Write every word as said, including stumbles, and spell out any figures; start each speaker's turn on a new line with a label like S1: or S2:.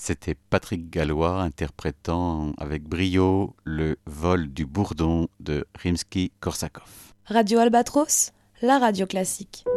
S1: C'était Patrick Gallois interprétant avec brio le vol du bourdon de Rimsky-Korsakov.
S2: Radio Albatros, la radio classique.